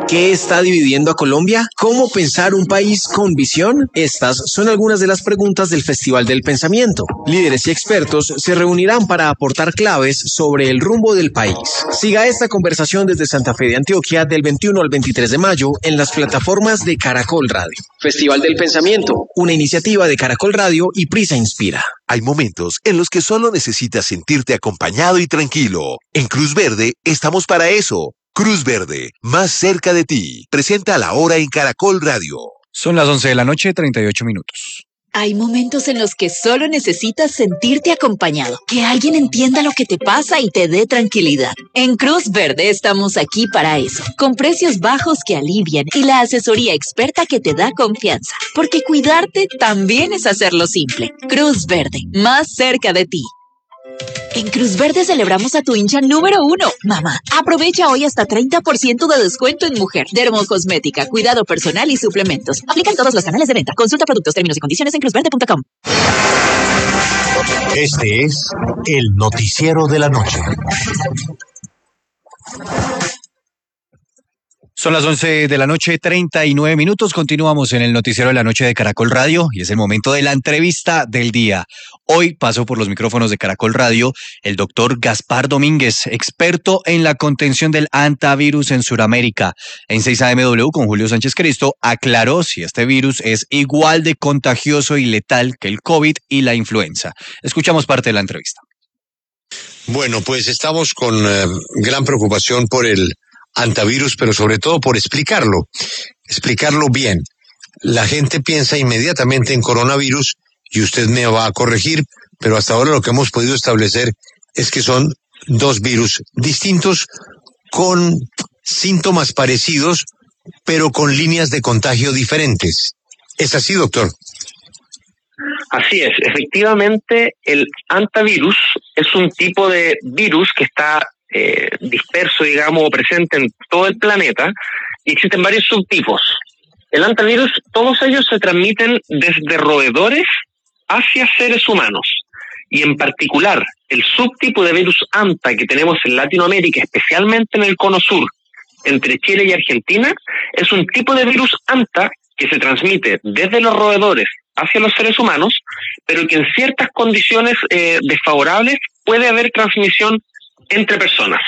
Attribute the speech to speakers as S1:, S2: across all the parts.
S1: ¿Qué está dividiendo a Colombia? ¿Cómo pensar un país con visión? Estas son algunas de las preguntas del Festival del Pensamiento. Líderes y expertos se reunirán para aportar claves sobre el rumbo del país. Siga esta conversación desde Santa Fe de Antioquia del 21 al 23 de mayo en las plataformas de Caracol Radio. Festival del Pensamiento, una iniciativa de Caracol Radio y Prisa Inspira.
S2: Hay momentos en los que solo necesitas sentirte acompañado y tranquilo. En Cruz Verde estamos para eso. Cruz Verde, más cerca de ti. Presenta La Hora en Caracol Radio.
S3: Son las 11 de la noche, 38 minutos.
S4: Hay momentos en los que solo necesitas sentirte acompañado, que alguien entienda lo que te pasa y te dé tranquilidad. En Cruz Verde estamos aquí para eso, con precios bajos que alivian y la asesoría experta que te da confianza, porque cuidarte también es hacerlo simple. Cruz Verde, más cerca de ti. En Cruz Verde celebramos a tu hincha número 1, mamá. Aprovecha hoy hasta 30% de descuento en mujer, dermocosmética, cuidado personal y suplementos. Aplican todos los canales de venta. Consulta productos, términos y condiciones en cruzverde.com.
S5: Este es el Noticiero de la Noche.
S3: Son las 11 de la noche, 39 minutos. Continuamos en el Noticiero de la Noche de Caracol Radio y es el momento de la entrevista del día. Hoy pasó por los micrófonos de Caracol Radio el doctor Gaspar Domínguez, experto en la contención del hantavirus en Sudamérica. En 6AMW con Julio Sánchez Cristo aclaró si este virus es igual de contagioso y letal que el COVID y la influenza. Escuchamos parte de la entrevista.
S6: Bueno, pues estamos con gran preocupación por el hantavirus, pero sobre todo por explicarlo bien. La gente piensa inmediatamente en coronavirus y usted me va a corregir, pero hasta ahora lo que hemos podido establecer es que son dos virus distintos con síntomas parecidos, pero con líneas de contagio diferentes. ¿Es así, doctor?
S7: Así es, efectivamente el hantavirus es un tipo de virus que está disperso, digamos, o presente en todo el planeta, y existen varios subtipos. El hantavirus, todos ellos se transmiten desde roedores hacia seres humanos, y en particular el subtipo de virus hanta que tenemos en Latinoamérica, especialmente en el cono sur, entre Chile y Argentina, es un tipo de virus hanta que se transmite desde los roedores hacia los seres humanos, pero que en ciertas condiciones desfavorables puede haber transmisión entre personas.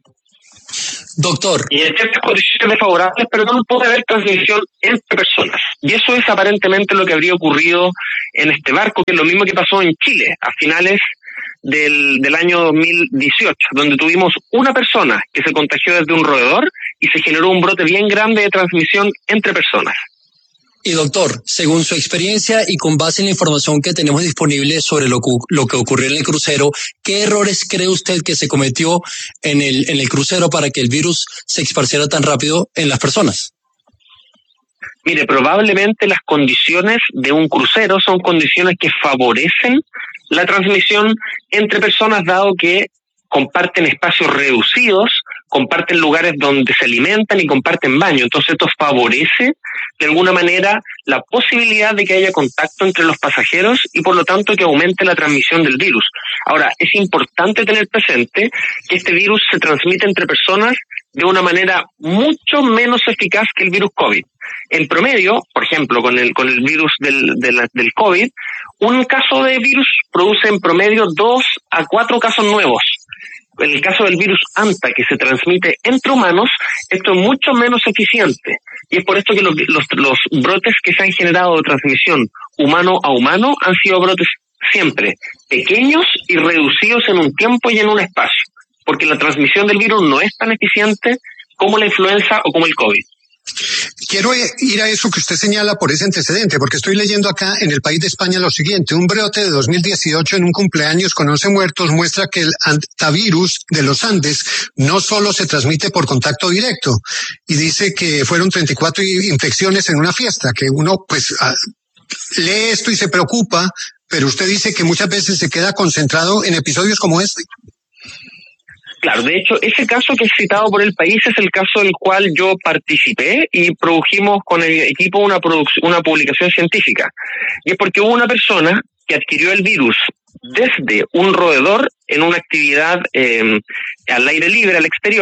S8: Doctor.
S7: Y en ciertas condiciones desfavorables, pero no puede haber transmisión entre personas. Y eso es aparentemente lo que habría ocurrido en este barco, que es lo mismo que pasó en Chile a finales del año 2018, donde tuvimos una persona que se contagió desde un roedor y se generó un brote bien grande de transmisión entre personas.
S8: Y doctor, según su experiencia y con base en la información que tenemos disponible sobre lo que ocurrió en el crucero, ¿qué errores cree usted que se cometió en el crucero para que el virus se esparciera tan rápido en las personas?
S7: Mire, probablemente las condiciones de un crucero son condiciones que favorecen la transmisión entre personas, dado que comparten espacios reducidos, comparten lugares donde se alimentan y comparten baño. Entonces esto favorece de alguna manera la posibilidad de que haya contacto entre los pasajeros y por lo tanto que aumente la transmisión del virus. Ahora, es importante tener presente que este virus se transmite entre personas de una manera mucho menos eficaz que el virus COVID. En promedio, por ejemplo, con el virus del COVID, un caso de virus produce en promedio 2 a 4 casos nuevos. En el caso del virus hanta, que se transmite entre humanos, esto es mucho menos eficiente. Y es por esto que los brotes que se han generado de transmisión humano a humano han sido brotes siempre pequeños y reducidos en un tiempo y en un espacio, porque la transmisión del virus no es tan eficiente como la influenza o como el COVID.
S9: Quiero ir a eso que usted señala por ese antecedente, porque estoy leyendo acá en El País de España lo siguiente: un brote de 2018 en un cumpleaños con 11 muertos muestra que el hantavirus de los Andes no solo se transmite por contacto directo, y dice que fueron 34 infecciones en una fiesta, que uno pues lee esto y se preocupa, pero usted dice que muchas veces se queda concentrado en episodios como este.
S7: Claro, de hecho, ese caso que es citado por El País es el caso del cual yo participé y produjimos con el equipo una publicación científica. Y es porque hubo una persona que adquirió el virus desde un roedor en una actividad al aire libre, al exterior,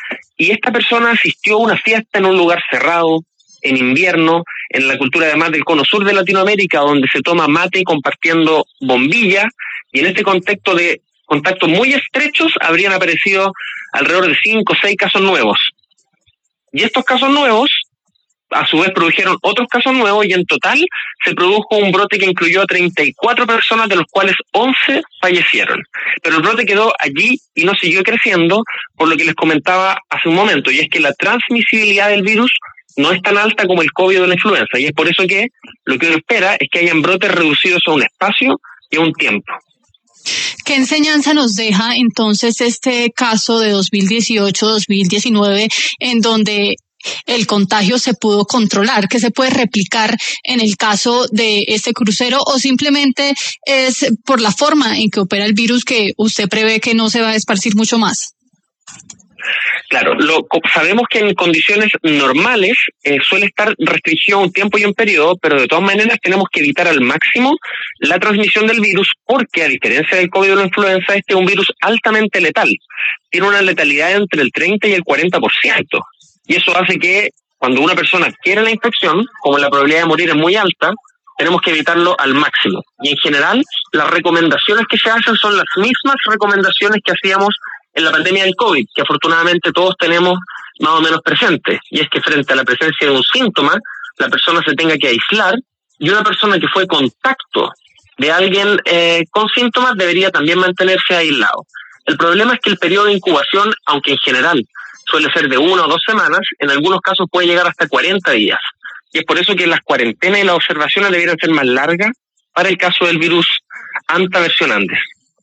S7: y esta persona asistió a una fiesta en un lugar cerrado, en invierno, en la cultura además del cono sur de Latinoamérica, donde se toma mate compartiendo bombillas, y en este contexto de contactos muy estrechos habrían aparecido alrededor de 5 o 6 casos nuevos. Y estos casos nuevos, a su vez, produjeron otros casos nuevos, y en total se produjo un brote que incluyó a 34 personas, de los cuales 11 fallecieron. Pero el brote quedó allí y no siguió creciendo, por lo que les comentaba hace un momento, y es que la transmisibilidad del virus no es tan alta como el COVID o la influenza, y es por eso que lo que uno espera es que hayan brotes reducidos a un espacio y a un tiempo.
S10: ¿Qué enseñanza nos deja entonces este caso de 2018-2019 en donde el contagio se pudo controlar? ¿Qué se puede replicar en el caso de este crucero, o simplemente es por la forma en que opera el virus que usted prevé que no se va a esparcir mucho más?
S7: Claro, sabemos que en condiciones normales suele estar restringido un tiempo y un periodo, pero de todas maneras tenemos que evitar al máximo la transmisión del virus, porque a diferencia del COVID o la influenza, este es un virus altamente letal. Tiene una letalidad entre el 30 y el 40%. Y eso hace que cuando una persona adquiere la infección, como la probabilidad de morir es muy alta, tenemos que evitarlo al máximo. Y en general, las recomendaciones que se hacen son las mismas recomendaciones que hacíamos en la pandemia del COVID, que afortunadamente todos tenemos más o menos presente, y es que frente a la presencia de un síntoma, la persona se tenga que aislar, y una persona que fue contacto de alguien con síntomas debería también mantenerse aislado. El problema es que el periodo de incubación, aunque en general suele ser de 1 o 2 semanas, en algunos casos puede llegar hasta 40 días, y es por eso que las cuarentenas y las observaciones debieran ser más largas para el caso del virus Anta versión Andes.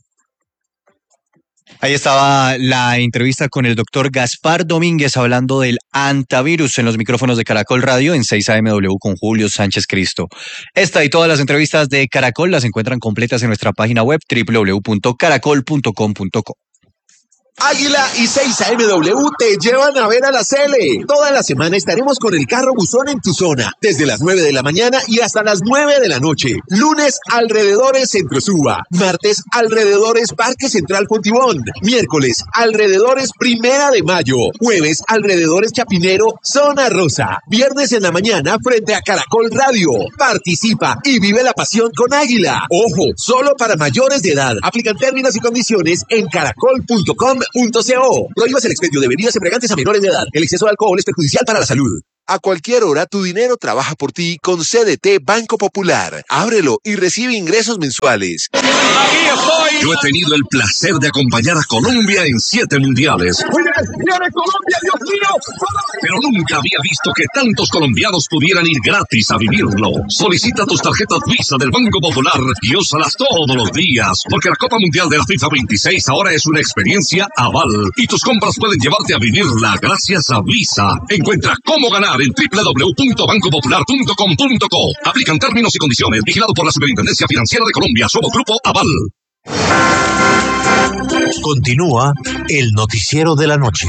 S3: Ahí estaba la entrevista con el doctor Gaspar Domínguez hablando del antivirus en los micrófonos de Caracol Radio en 6 AMW con Julio Sánchez Cristo. Esta y todas las entrevistas de Caracol las encuentran completas en nuestra página web www.caracol.com.co.
S1: Águila y 6AMW te llevan a ver a la Cele. Toda la semana estaremos con el carro buzón en tu zona, desde las 9 de la mañana y hasta las 9 de la noche. Lunes, alrededores Centro Suba. Martes, alrededores Parque Central Fontibón. Miércoles, alrededores Primera de Mayo. Jueves, alrededores Chapinero, Zona Rosa. Viernes en la mañana, frente a Caracol Radio. Participa y vive la pasión con Águila. Ojo, solo para mayores de edad. Aplican términos y condiciones en caracol.com.co. Prohíbas el expendio de bebidas embriagantes a menores de edad. El exceso de alcohol es perjudicial para la salud.
S2: A cualquier hora tu dinero trabaja por ti con CDT Banco Popular. Ábrelo y recibe ingresos mensuales.
S11: Yo he tenido el placer de acompañar a Colombia en 7 mundiales.
S12: ¡Viene Colombia, Dios mío!
S11: Pero nunca había visto que tantos colombianos pudieran ir gratis a vivirlo. Solicita tus tarjetas Visa del Banco Popular y úsalas todos los días, porque la Copa Mundial de la FIFA 26 ahora es una experiencia aval y tus compras pueden llevarte a vivirla gracias a Visa. Encuentra cómo ganar en www.bancopopular.com.co. Aplican términos y condiciones. Vigilado por la Superintendencia Financiera de Colombia. Somos Grupo Aval.
S5: Continúa el noticiero de la noche.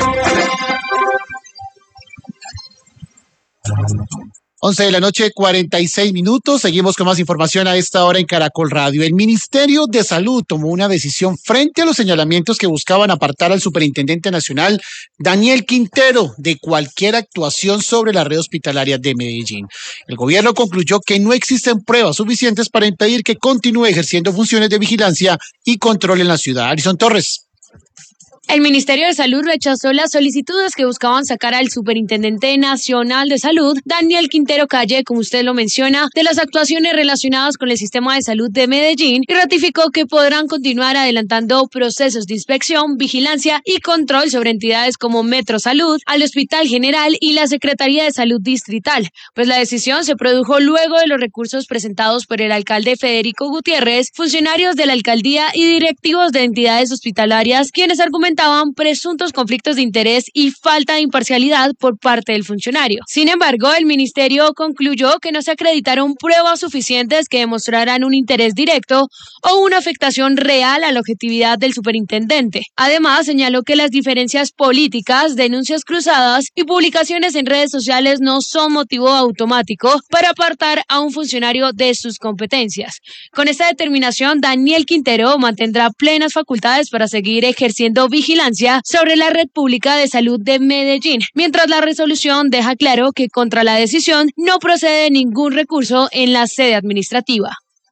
S13: 11 de la noche, 46 minutos. Seguimos con más información a esta hora en Caracol Radio. El Ministerio de Salud tomó una decisión frente a los señalamientos que buscaban apartar al superintendente nacional Daniel Quintero de cualquier actuación sobre la red hospitalaria de Medellín. El gobierno concluyó que no existen pruebas suficientes para impedir que continúe ejerciendo funciones de vigilancia y control en la ciudad. Alison Torres.
S14: El Ministerio de Salud rechazó las solicitudes que buscaban sacar al Superintendente Nacional de Salud, Daniel Quintero Calle, como usted lo menciona, de las actuaciones relacionadas con el sistema de salud de Medellín, y ratificó que podrán continuar adelantando procesos de inspección, vigilancia y control sobre entidades como Metro Salud, al Hospital General y la Secretaría de Salud Distrital, pues la decisión se produjo luego de los recursos presentados por el alcalde Federico Gutiérrez, funcionarios de la alcaldía y directivos de entidades hospitalarias, quienes argumentaban presuntos conflictos de interés y falta de imparcialidad por parte del funcionario. Sin embargo, el ministerio concluyó que no se acreditaron pruebas suficientes que demostraran un interés directo o una afectación real a la objetividad del superintendente. Además, señaló que las diferencias políticas, denuncias cruzadas y publicaciones en redes sociales no son motivo automático para apartar a un funcionario de sus competencias. Con esta determinación, Daniel Quintero mantendrá plenas facultades para seguir ejerciendo vigilancia vigilancia sobre la red pública de salud de Medellín, mientras la resolución deja claro que contra la decisión no procede ningún recurso en la sede administrativa.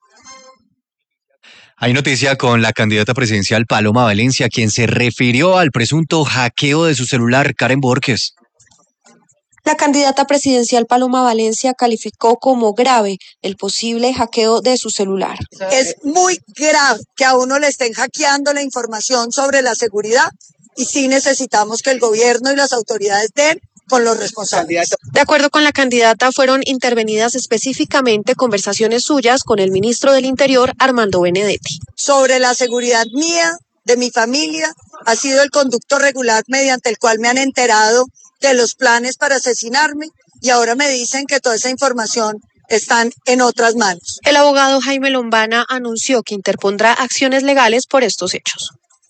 S3: Hay noticia con la candidata presidencial Paloma Valencia, quien se refirió al presunto hackeo de su celular. Karen Borges.
S15: La candidata presidencial Paloma Valencia calificó como grave el posible hackeo de su celular.
S16: Es muy grave que a uno le estén hackeando la información sobre la seguridad y sí necesitamos que el gobierno y las autoridades den con los responsables.
S15: De acuerdo con la candidata, fueron intervenidas específicamente conversaciones suyas con el ministro del Interior, Armando Benedetti.
S16: Sobre la seguridad mía, de mi familia, ha sido el conducto regular mediante el cual me han enterado de los planes para asesinarme y ahora me dicen que toda esa información están en otras manos.
S15: El abogado Jaime Lombana anunció que interpondrá acciones legales por estos hechos.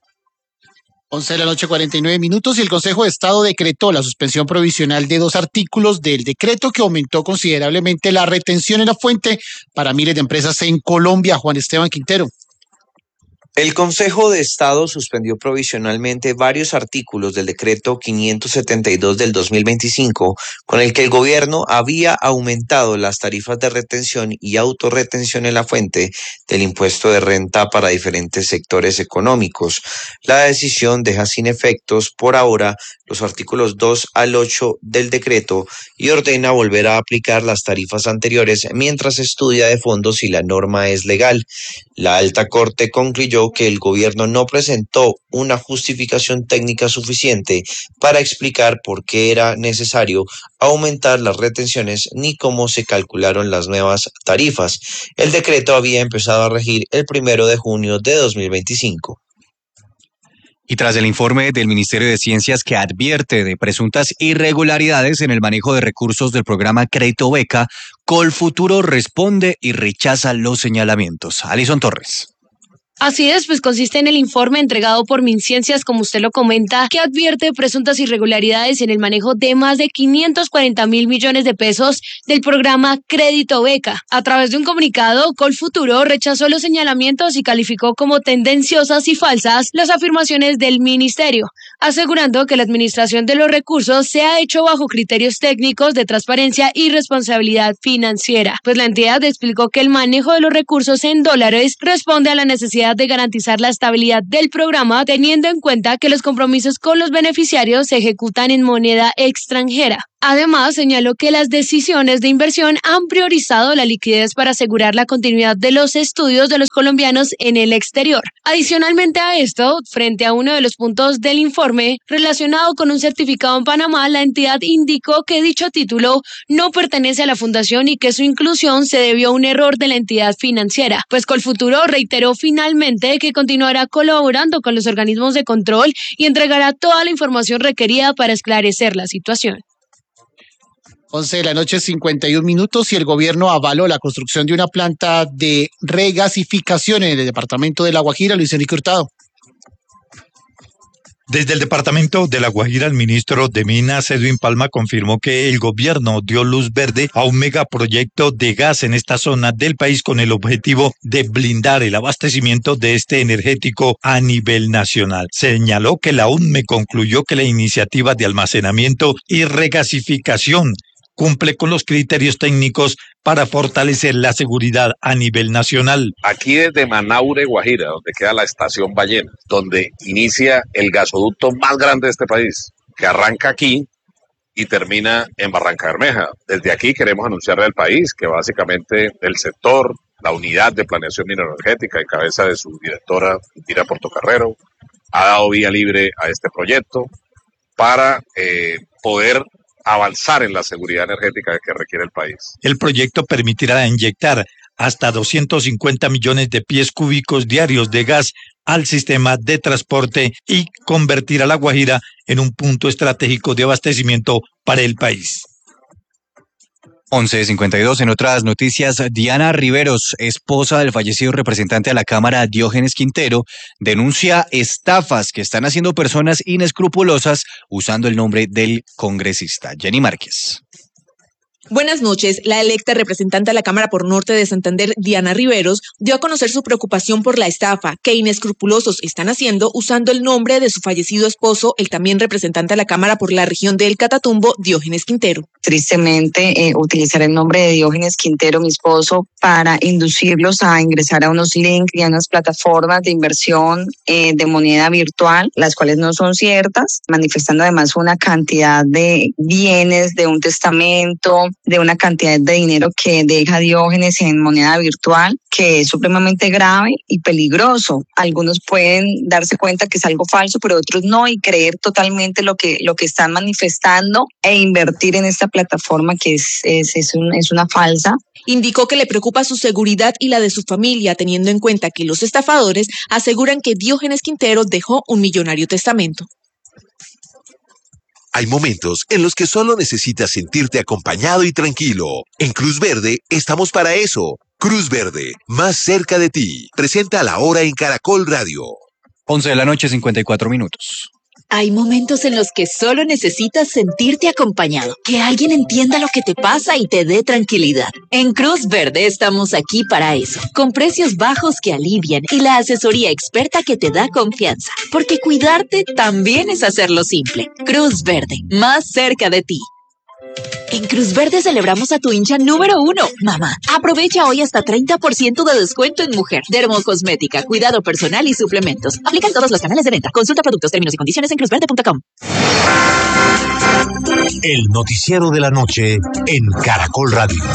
S13: 11:49 y el Consejo de Estado decretó la suspensión provisional de 2 artículos del decreto que aumentó considerablemente la retención en la fuente para miles de empresas en Colombia. Juan Esteban Quintero.
S17: El Consejo de Estado suspendió provisionalmente varios artículos del decreto 572 del 2025, con el que el gobierno había aumentado las tarifas de retención y autorretención en la fuente del impuesto de renta para diferentes sectores económicos. La decisión deja sin efectos por ahora los artículos 2 al 8 del decreto y ordena volver a aplicar las tarifas anteriores mientras estudia de fondo si la norma es legal. La Alta Corte concluyó que el gobierno no presentó una justificación técnica suficiente para explicar por qué era necesario aumentar las retenciones ni cómo se calcularon las nuevas tarifas. El decreto había empezado a regir el 1 de junio de 2025.
S3: Y tras el informe del Ministerio de Ciencias que advierte de presuntas irregularidades en el manejo de recursos del programa Crédito Beca, Colfuturo responde y rechaza los señalamientos. Alison Torres.
S14: Así es, pues consiste en el informe entregado por MinCiencias, como usted lo comenta, que advierte presuntas irregularidades en el manejo de más de 540.000 millones de pesos del programa Crédito Beca. A través de un comunicado, Colfuturo rechazó los señalamientos y calificó como tendenciosas y falsas las afirmaciones del ministerio, asegurando que la administración de los recursos se ha hecho bajo criterios técnicos de transparencia y responsabilidad financiera. Pues la entidad explicó que el manejo de los recursos en dólares responde a la necesidad de garantizar la estabilidad del programa, teniendo en cuenta que los compromisos con los beneficiarios se ejecutan en moneda extranjera. Además, señaló que las decisiones de inversión han priorizado la liquidez para asegurar la continuidad de los estudios de los colombianos en el exterior. Adicionalmente a esto, frente a uno de los puntos del informe relacionado con un certificado en Panamá, la entidad indicó que dicho título no pertenece a la fundación y que su inclusión se debió a un error de la entidad financiera. Pues Colfuturo reiteró finalmente que continuará colaborando con los organismos de control y entregará toda la información requerida para esclarecer la situación.
S13: 11:51 y el gobierno avaló la construcción de una planta de regasificación en el departamento de La Guajira. Luis Enrique Hurtado.
S18: Desde el departamento de La Guajira, el ministro de Minas, Edwin Palma, confirmó que el gobierno dio luz verde a un megaproyecto de gas en esta zona del país con el objetivo de blindar el abastecimiento de este energético a nivel nacional. Señaló que la UNME concluyó que la iniciativa de almacenamiento y regasificación cumple con los criterios técnicos para fortalecer la seguridad a nivel nacional.
S19: Aquí desde Manaure, Guajira, donde queda la estación Ballena, donde inicia el gasoducto más grande de este país, que arranca aquí y termina en Barranca Bermeja. Desde aquí queremos anunciarle al país que básicamente el sector, la unidad de planeación mineroenergética en cabeza de su directora Indira Portocarrero, ha dado vía libre a este proyecto para poder avanzar en la seguridad energética que requiere el país.
S18: El proyecto permitirá inyectar hasta 250 millones de pies cúbicos diarios de gas al sistema de transporte y convertir a La Guajira en un punto estratégico de abastecimiento para el país.
S3: 11:52. En otras noticias, Diana Riveros, esposa del fallecido representante a la Cámara Diógenes Quintero, denuncia estafas que están haciendo personas inescrupulosas usando el nombre del congresista. Jenny Márquez.
S20: Buenas noches. La electa representante a la Cámara por Norte de Santander, Diana Riveros, dio a conocer su preocupación por la estafa que inescrupulosos están haciendo usando el nombre de su fallecido esposo, el también representante a la Cámara por la región del Catatumbo, Diógenes Quintero.
S21: Tristemente, utilizar el nombre de Diógenes Quintero, mi esposo, para inducirlos a ingresar a unos links y a unas plataformas de inversión de moneda virtual, las cuales no son ciertas, manifestando además una cantidad de bienes, de un testamento, de una cantidad de dinero que deja Diógenes en moneda virtual, que es supremamente grave y peligroso. Algunos pueden darse cuenta que es algo falso, pero otros no, y creer totalmente lo que están manifestando e invertir en esta plataforma que es una falsa.
S20: Indicó que le preocupa su seguridad y la de su familia, teniendo en cuenta que los estafadores aseguran que Diógenes Quintero dejó un millonario testamento.
S2: Hay momentos en los que solo necesitas sentirte acompañado y tranquilo. En Cruz Verde estamos para eso. Cruz Verde, más cerca de ti. Presenta La Hora en Caracol Radio.
S3: 11 de la noche, 54 minutos.
S4: Hay momentos en los que solo necesitas sentirte acompañado, que alguien entienda lo que te pasa y te dé tranquilidad. En Cruz Verde estamos aquí para eso, con precios bajos que alivian y la asesoría experta que te da confianza, porque cuidarte también es hacerlo simple. Cruz Verde, más cerca de ti. En Cruz Verde celebramos a tu hincha número 1, mamá. Aprovecha hoy hasta 30% de descuento en mujer, dermocosmética, cuidado personal y suplementos. Aplica en todos los canales de venta. Consulta productos, términos y condiciones en cruzverde.com.
S5: El noticiero de la noche en Caracol Radio.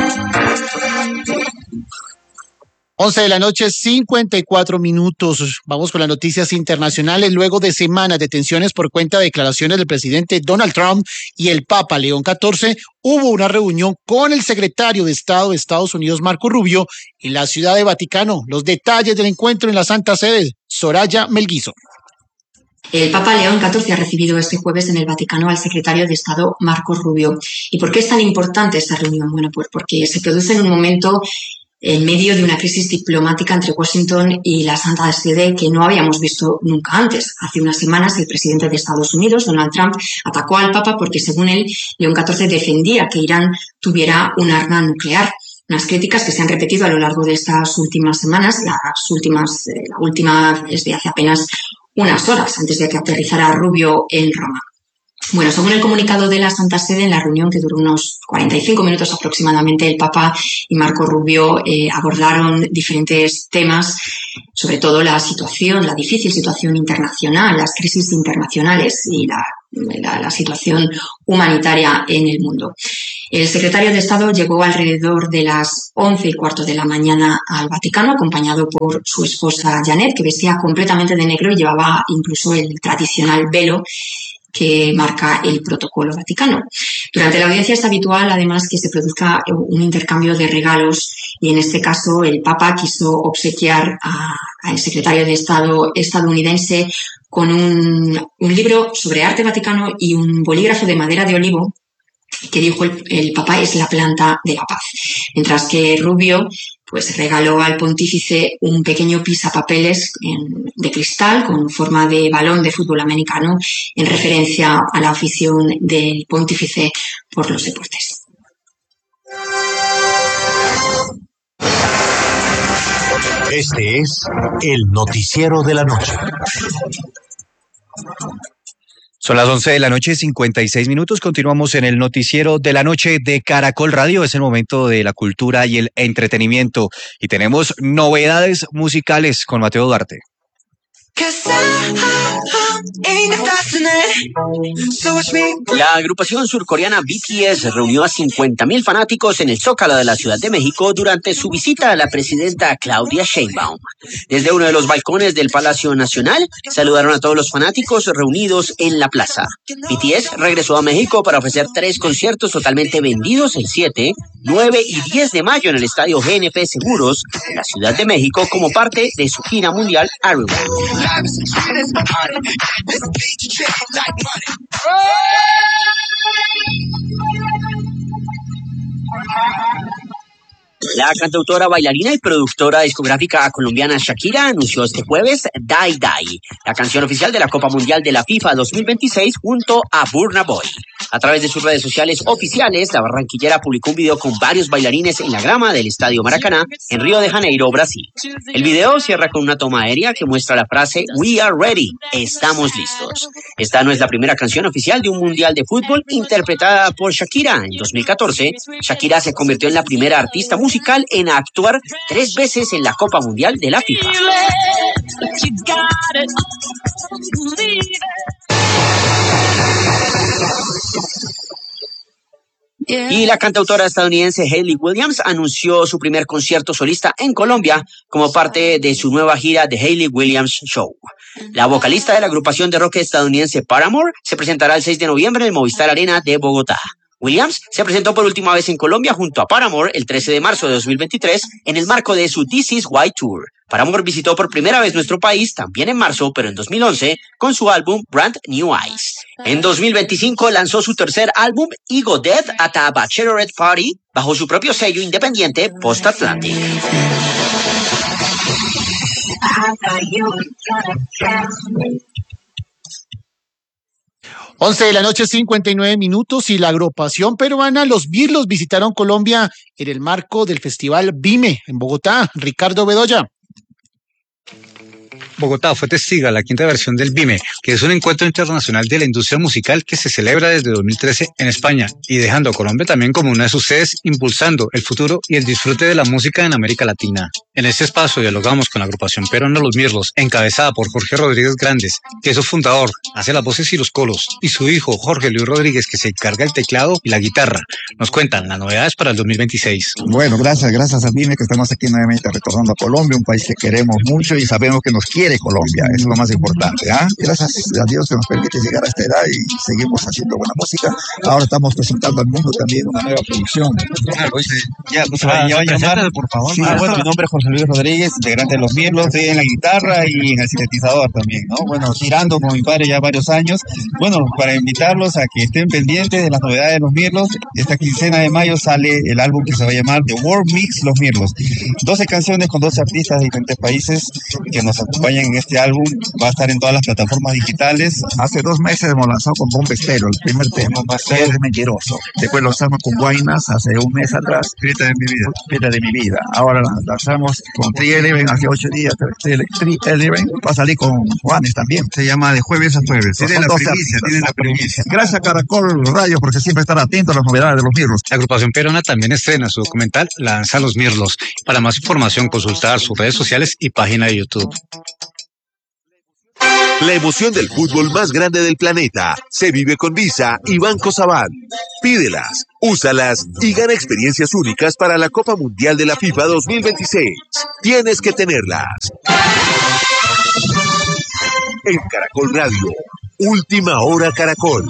S13: 11 de la noche, 54 minutos. Vamos con las noticias internacionales. Luego de semanas de tensiones por cuenta de declaraciones del presidente Donald Trump y el Papa León XIV, hubo una reunión con el secretario de Estado de Estados Unidos, Marco Rubio, en la Ciudad de Vaticano. Los detalles del encuentro en la Santa Sede, Soraya Melguizo.
S22: El Papa León XIV ha recibido este jueves en el Vaticano al secretario de Estado, Marco Rubio. ¿Y por qué es tan importante esta reunión? Bueno, pues porque se produce en un momento en medio de una crisis diplomática entre Washington y la Santa Sede que no habíamos visto nunca antes. Hace unas semanas el presidente de Estados Unidos, Donald Trump, atacó al Papa porque, según él, León XIV defendía que Irán tuviera un arma nuclear. Unas críticas que se han repetido a lo largo de estas últimas semanas, la última es de hace apenas unas horas, antes de que aterrizara Rubio en Roma. Bueno, según el comunicado de la Santa Sede, en la reunión que duró unos 45 minutos aproximadamente, el Papa y Marco Rubio abordaron diferentes temas, sobre todo la difícil situación internacional, las crisis internacionales y la situación humanitaria en el mundo. El secretario de Estado llegó alrededor de las 11:15 de la mañana al Vaticano, acompañado por su esposa Janet, que vestía completamente de negro y llevaba incluso el tradicional velo que marca el protocolo vaticano. Durante la audiencia es habitual, además, que se produzca un intercambio de regalos y, en este caso, el Papa quiso obsequiar al secretario de Estado estadounidense con un libro sobre arte vaticano y un bolígrafo de madera de olivo que, dijo el Papa, es la planta de la paz. Mientras que Rubio pues regaló al pontífice un pequeño pisapapeles de cristal con forma de balón de fútbol americano en referencia a la afición del pontífice por los deportes.
S5: Este es el noticiero de la noche.
S3: Son las 11 de la noche, 56 minutos. Continuamos en el noticiero de la noche de Caracol Radio. Es el momento de la cultura y el entretenimiento. Y tenemos novedades musicales con Mateo Duarte.
S23: La agrupación surcoreana BTS reunió a 50.000 fanáticos en el Zócalo de la Ciudad de México durante su visita a la presidenta Claudia Sheinbaum. Desde uno de los balcones del Palacio Nacional, saludaron a todos los fanáticos reunidos en la plaza. BTS regresó a México para ofrecer 3 conciertos totalmente vendidos el 7, 9 y 10 de mayo en el Estadio GNP Seguros de la Ciudad de México como parte de su gira mundial Arriba. La cantautora, bailarina y productora discográfica colombiana Shakira anunció este jueves Die Die, la canción oficial de la Copa Mundial de la FIFA 2026 junto a Burna Boy. A través de sus redes sociales oficiales, la barranquillera publicó un video con varios bailarines en la grama del Estadio Maracaná en Río de Janeiro, Brasil. El video cierra con una toma aérea que muestra la frase "We are ready", estamos listos. Esta no es la primera canción oficial de un mundial de fútbol interpretada por Shakira. En 2014, Shakira se convirtió en la primera artista musical en actuar 3 veces en la Copa Mundial de la FIFA. Y la cantautora estadounidense Hayley Williams anunció su primer concierto solista en Colombia como parte de su nueva gira The Hayley Williams Show. La vocalista de la agrupación de rock estadounidense Paramore se presentará el 6 de noviembre en el Movistar Arena de Bogotá. Williams se presentó por última vez en Colombia junto a Paramore el 13 de marzo de 2023 en el marco de su This Is Why Tour. Paramore visitó por primera vez nuestro país también en marzo, pero en 2011, con su álbum Brand New Eyes. En 2025 lanzó su tercer álbum, Ego Death at a Bachelorette Party, bajo su propio sello independiente Post Atlantic.
S13: 11 de la noche, 59 minutos, y la agrupación peruana Los Mirlos visitaron Colombia en el marco del Festival Vime en Bogotá. Ricardo Bedoya.
S3: Bogotá fue testigo de la quinta versión del Vime, que es un encuentro internacional de la industria musical que se celebra desde 2013 en España y dejando a Colombia también como una de sus sedes, impulsando el futuro y el disfrute de la música en América Latina. En este espacio dialogamos con la agrupación peruana Los Mirlos, encabezada por Jorge Rodríguez Grandes, que es su fundador, hace las voces y los coros, y su hijo Jorge Luis Rodríguez, que se encarga el teclado y la guitarra. Nos cuentan las novedades para el 2026.
S6: Bueno, gracias a Vime que estamos aquí nuevamente retornando a Colombia, un país que queremos mucho y sabemos que nos quiere Colombia, eso es lo más importante. Gracias a Dios que nos permite llegar a esta edad y seguimos haciendo buena música. Ahora estamos presentando al mundo también una nueva producción.
S8: Ya va a llamar, por favor.
S6: Sí,
S8: bueno, mi nombre es José Luis Rodríguez, integrante de Los Mirlos, estoy en la guitarra y en el sintetizador también, ¿no? Bueno, girando con mi padre ya varios años. Bueno, para invitarlos a que estén pendientes de las novedades de Los Mirlos, esta quincena de mayo sale el álbum que se va a llamar The World Mix Los Mirlos. 12 canciones con 12 artistas de diferentes países que nos acompañan en este álbum. Va a estar en todas las plataformas digitales.
S6: Hace 2 meses hemos lanzado con Bomba Estéreo, el primer tema, Es Mentiroso. Después lo lanzamos con Guaynas hace un mes atrás, Fiesta de mi vida. Ahora lanzamos con Tri Eleven hace 8 días. Tri Eleven va a salir con Juanes también. Se llama De Jueves a Jueves.
S8: Tiene la primicia.
S6: Gracias a Caracol Radio por siempre estar atento a las novedades de Los Mirlos.
S3: La agrupación peruana también estrena su documental Lanza Los Mirlos. Para más información, consultar sus redes sociales y página de YouTube.
S2: La emoción del fútbol más grande del planeta se vive con Visa y Banco Sabadell. Pídelas, úsalas y gana experiencias únicas para la Copa Mundial de la FIFA 2026. Tienes que tenerlas. En Caracol Radio, Última Hora Caracol.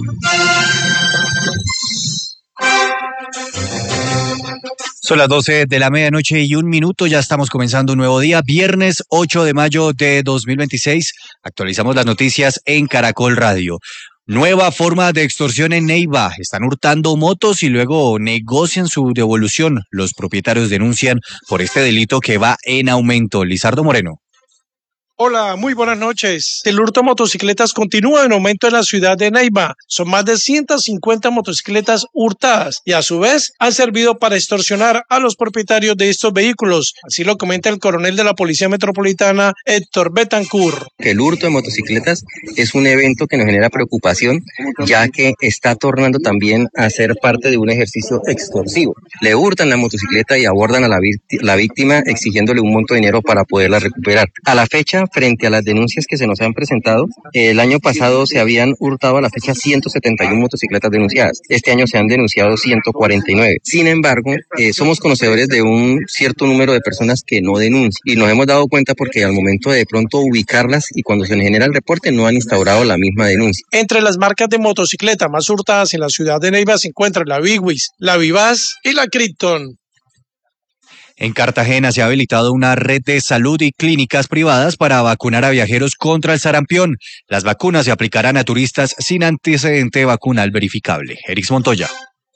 S3: Son las 12 de la medianoche y 1 minuto, ya estamos comenzando un nuevo día, viernes 8 de mayo de 2026. Actualizamos las noticias en Caracol Radio. Nueva forma de extorsión en Neiva. Están hurtando motos y luego negocian su devolución. Los propietarios denuncian por este delito que va en aumento. Lizardo Moreno.
S9: Hola, muy buenas noches. El hurto de motocicletas continúa en aumento en la ciudad de Neiva. Son más de 150 motocicletas hurtadas y a su vez han servido para extorsionar a los propietarios de estos vehículos. Así lo comenta el coronel de la Policía Metropolitana, Héctor Betancourt.
S24: El hurto de motocicletas es un evento que nos genera preocupación, ya que está tornando también a ser parte de un ejercicio extorsivo. Le hurtan la motocicleta y abordan a la víctima exigiéndole un monto de dinero para poderla recuperar. A la fecha, frente a las denuncias que se nos han presentado, el año pasado se habían hurtado a la fecha 171 motocicletas denunciadas. Este año se han denunciado 149. Sin embargo, somos conocedores de un cierto número de personas que no denuncian y nos hemos dado cuenta porque al momento de pronto ubicarlas y cuando se les genera el reporte no han instaurado la misma denuncia.
S9: Entre las marcas de motocicleta más hurtadas en la ciudad de Neiva se encuentran la Bigwis, la Vivaz y la Krypton.
S3: En Cartagena se ha habilitado una red de salud y clínicas privadas para vacunar a viajeros contra el sarampión. Las vacunas se aplicarán a turistas sin antecedente vacunal verificable. Erix Montoya.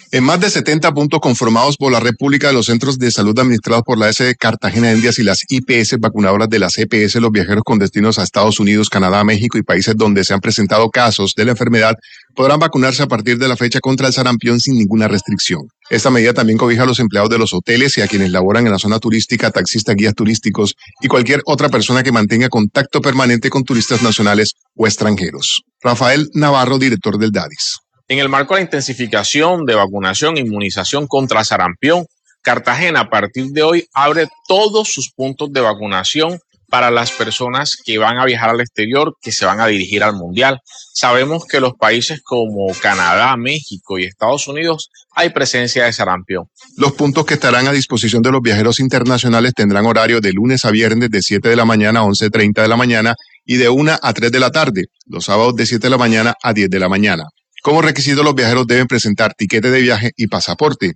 S1: En más de 70 puntos conformados por la red pública de los centros de salud administrados por la S. Cartagena de Indias y las IPS vacunadoras de las EPS, los viajeros con destinos a Estados Unidos, Canadá, México y países donde se han presentado casos de la enfermedad podrán vacunarse a partir de la fecha contra el sarampión sin ninguna restricción. Esta medida también cobija a los empleados de los hoteles y a quienes laboran en la zona turística, taxistas, guías turísticos y cualquier otra persona que mantenga contacto permanente con turistas nacionales o extranjeros. Rafael Navarro, director del DADIS.
S7: En el marco de la intensificación de vacunación e inmunización contra sarampión, Cartagena a partir de hoy abre todos sus puntos de vacunación para las personas que van a viajar al exterior, que se van a dirigir al Mundial. Sabemos que los países como Canadá, México y Estados Unidos hay presencia de sarampión.
S1: Los puntos que estarán a disposición de los viajeros internacionales tendrán horario de lunes a viernes de 7 de la mañana a 11:30 de la mañana y de 1 a 3 de la tarde, los sábados de 7 de la mañana a 10 de la mañana. Como requisito, los viajeros deben presentar tiquete de viaje y pasaporte.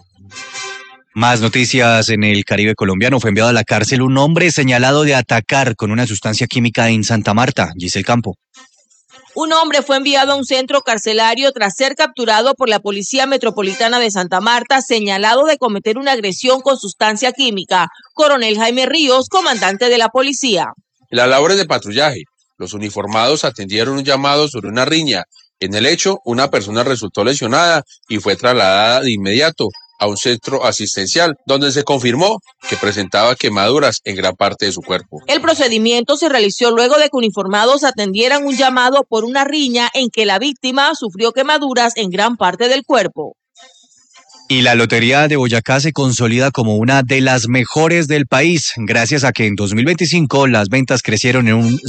S3: Más noticias en el Caribe colombiano. Fue enviado a la cárcel un hombre señalado de atacar con una sustancia química en Santa Marta. Giselle Campo.
S10: Un hombre fue enviado a un centro carcelario tras ser capturado por la Policía Metropolitana de Santa Marta, señalado de cometer una agresión con sustancia química. Coronel Jaime Ríos, comandante de la policía.
S12: En las labores de patrullaje, los uniformados atendieron un llamado sobre una riña. En el hecho, una persona resultó lesionada y fue trasladada de inmediato a un centro asistencial, donde se confirmó que presentaba quemaduras en gran parte de su cuerpo.
S10: El procedimiento se realizó luego de que uniformados atendieran un llamado por una riña en que la víctima sufrió quemaduras en gran parte del cuerpo.
S3: Y la Lotería de Boyacá se consolida como una de las mejores del país, gracias a que en 2025 las ventas crecieron en un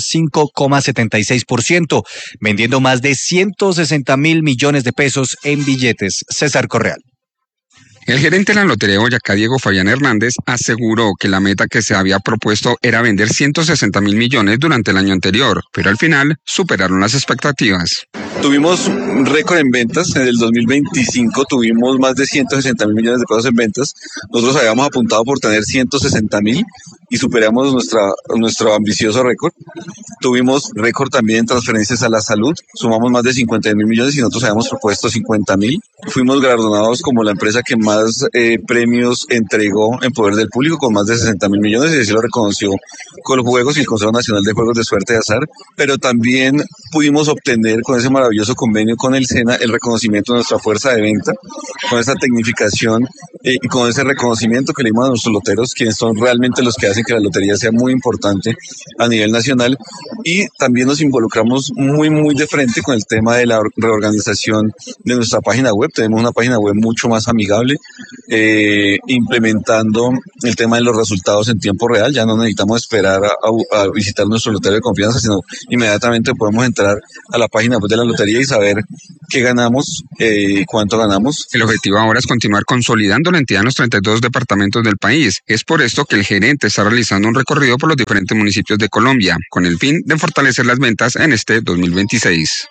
S3: 5,76%, vendiendo más de 160.000 millones de pesos en billetes. César Correal.
S25: El gerente de la Lotería de Boyacá, Diego Fabián Hernández, aseguró que la meta que se había propuesto era vender 160.000 millones durante el año anterior, pero al final superaron las expectativas.
S26: Tuvimos un récord en ventas. En el 2025 tuvimos más de 160.000 millones de pesos en ventas. Nosotros habíamos apuntado por tener 160.000 y superamos nuestro ambicioso récord. Tuvimos récord también en transferencias a la salud. Sumamos más de 50.000 millones y nosotros habíamos propuesto 50.000. Fuimos galardonados como la empresa que más premios entregó en poder del público, con más de 60.000 millones, y así lo reconoció con los juegos y el Consejo Nacional de Juegos de Suerte y Azar. Pero también pudimos obtener con ese maravilloso convenio con el SENA el reconocimiento de nuestra fuerza de venta, con esa tecnificación y con ese reconocimiento que le dimos a nuestros loteros, quienes son realmente los que hacen que la lotería sea muy importante a nivel nacional. Y también nos involucramos muy de frente con el tema de la reorganización de nuestra página web. Tenemos una página web mucho más amigable, implementando el tema de los resultados en tiempo real. Ya no necesitamos esperar a visitar nuestro loterio de confianza, sino inmediatamente podemos entrar a la página web de la lotería y saber qué ganamos y cuánto ganamos.
S25: El objetivo ahora es continuar consolidando la entidad en los 32 departamentos del país. Es por esto que el gerente está realizando un recorrido por los diferentes municipios de Colombia, con el fin de fortalecer las ventas en este 2026.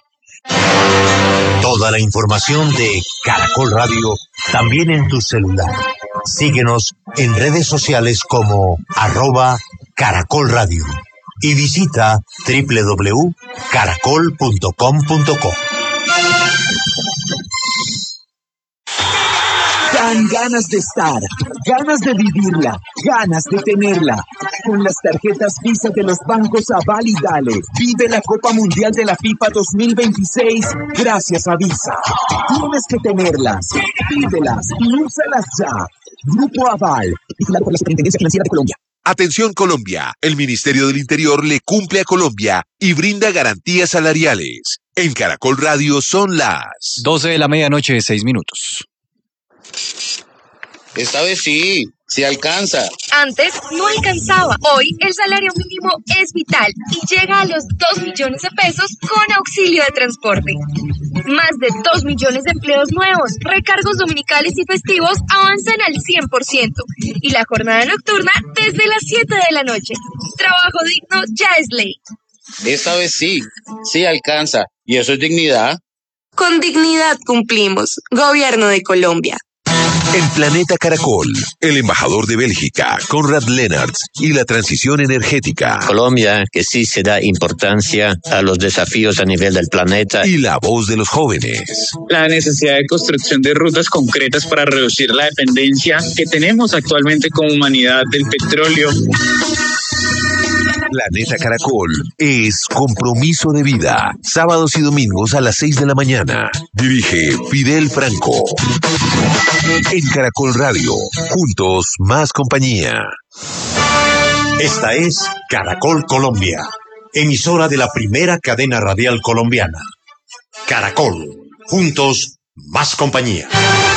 S5: Toda la información de Caracol Radio también en tu celular. Síguenos en redes sociales como @Caracol Radio y visita www.caracol.com.co.
S27: Dan ganas de estar, ganas de vivirla, ganas de tenerla. Con las tarjetas Visa de los bancos Aval y Dale, vive la Copa Mundial de la FIFA 2026 gracias a Visa. Tienes que tenerlas, vívelas y úsalas ya. Grupo Aval, vigilado por la Superintendencia Financiera de Colombia.
S2: Atención Colombia, el Ministerio del Interior le cumple a Colombia y brinda garantías salariales. En Caracol Radio son las
S3: 12 de la medianoche, 6 minutos.
S28: Esta vez sí alcanza.
S29: Antes no alcanzaba. Hoy el salario mínimo es vital y llega a los 2 millones de pesos con auxilio de transporte. Más de 2 millones de empleos nuevos, recargos dominicales y festivos avanzan al 100% y la jornada nocturna desde las 7 de la noche. Trabajo digno ya es ley.
S28: Esta vez sí alcanza. ¿Y eso es dignidad?
S29: Con dignidad cumplimos. Gobierno de Colombia.
S2: En Planeta Caracol, el embajador de Bélgica, Konrad Lennartz, y la transición energética.
S11: Colombia, que sí se da importancia a los desafíos a nivel del planeta.
S2: Y la voz de los jóvenes.
S14: La necesidad de construcción de rutas concretas para reducir la dependencia que tenemos actualmente como humanidad del petróleo.
S2: Planeta Caracol es compromiso de vida. Sábados y domingos a las 6 de la mañana. Dirige Fidel Franco. En Caracol Radio. Juntos, más compañía.
S5: Esta es Caracol Colombia, emisora de la primera cadena radial colombiana. Caracol. Juntos, más compañía.